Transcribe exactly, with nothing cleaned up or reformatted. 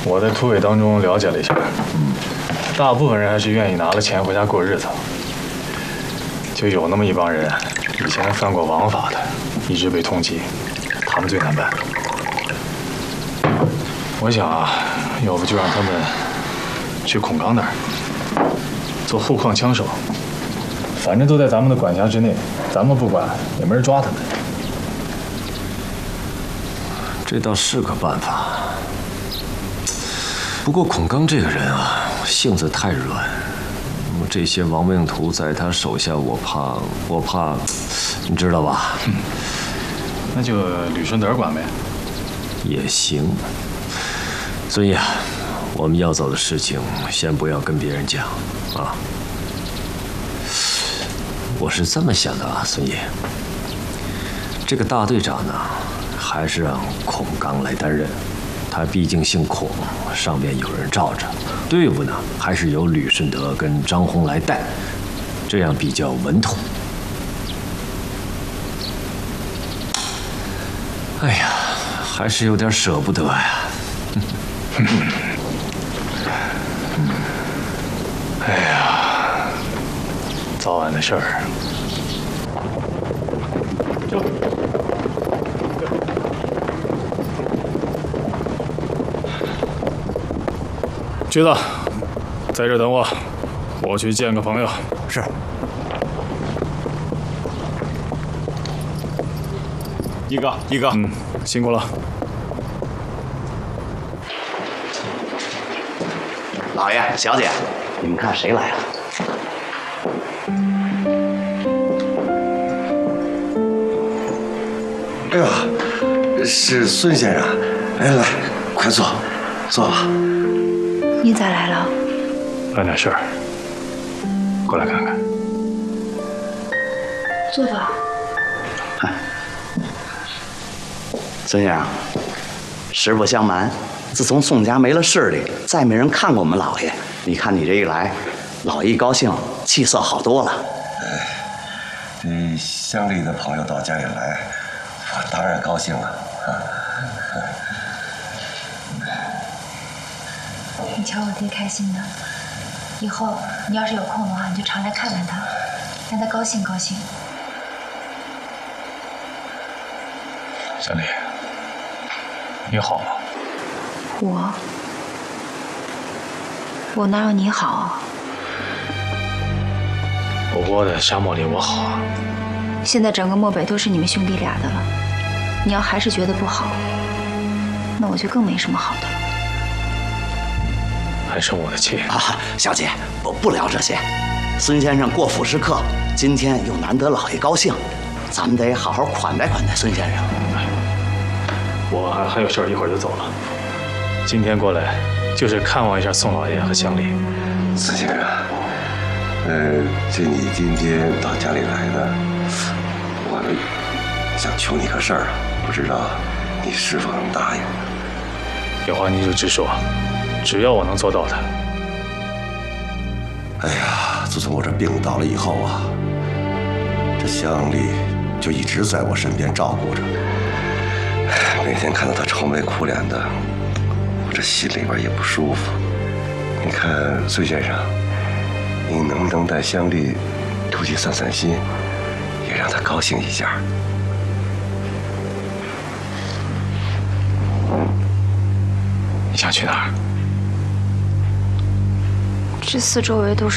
我在土匪当中了解了一下，嗯，大部分人还是愿意拿了钱回家过日子，就有那么一帮人，以前犯过王法的，一直被通缉，他们最难办。我想啊，要不就让他们去孔刚那儿做后矿枪手，反正都在咱们的管辖之内，咱们不管也没人抓他们。 这倒是个办法。不过孔刚这个人啊，性子太软，这些亡命徒在他手下，我怕，我怕，你知道吧？ 嗯，那就吕顺德管呗。 也行。孙毅，我们要走的事情先不要跟别人讲啊。我是这么想的啊，孙毅，这个大队长呢，还是让孔刚来担任。他毕竟姓孔，上面有人罩着。队伍呢，还是由吕顺德跟张红来带，这样比较稳妥。哎呀，还是有点舍不得呀。 哎呀，早晚的事儿。走。橘子，在这等我，我去见个朋友。 是。一哥，一哥， 嗯，辛苦了。 老爷、小姐，你们看谁来了？ 哎呦，是孙先生。哎，来，快坐，坐吧。 你咋来了？ 办点事儿，过来看看。 坐吧。 孙先生，实不相瞒，自从宋家没了势力，再没人看过我们老爷。你看你这一来，老爷一高兴，气色好多了。 哎，这乡里的朋友到家里来，我当然高兴了。 你瞧我爹开心的，以后你要是有空的话，你就常来看看他，让他高兴高兴。 小丽，你好吗？ 我，我哪有你好啊？ 我窝在沙漠里，我好啊。 现在整个漠北都是你们兄弟俩的了，你要还是觉得不好，那我就更没什么好的了。 还生我的气啊，小姐，不不聊这些。孙先生过府是客，今天又难得老爷高兴，咱们得好好款待款待孙先生。 我还还有事儿，一会儿就走了。今天过来就是看望一下宋老爷和乡里。 孙先生，呃，这你今天到家里来的，我想求你个事儿，不知道你是否能答应？ 有话您就直说。只要我能做到的。 哎呀，自从我这病倒了以后啊，这乡里就一直在我身边照顾着。每天看到他愁眉苦脸的，我这心里边也不舒服。你看，孙先生，你能不能带乡里出去散散心，也让他高兴一下？ 你想去哪儿？ 这四周围都是